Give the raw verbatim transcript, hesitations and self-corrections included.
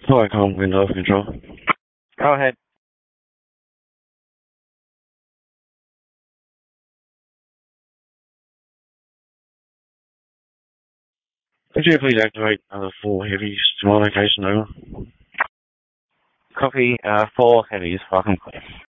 Hi, Carl, window control. Go ahead. Could you please activate other four heavies to my location, over? Copy. Uh, four heavies. Fucking clear.